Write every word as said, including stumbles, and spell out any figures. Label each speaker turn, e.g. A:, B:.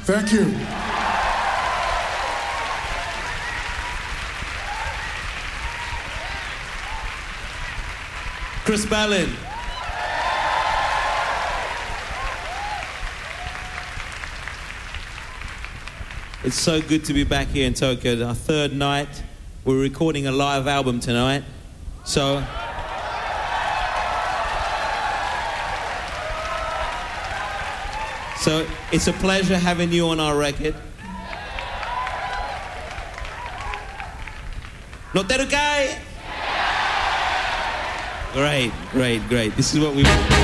A: Thank you.
B: Chris Ballin. It's so good to be back here in Tokyo. Our third night. We're recording a live album tonight. So... So it's a pleasure having you on our record. Noteru kai? Great, great, great. This is what we want.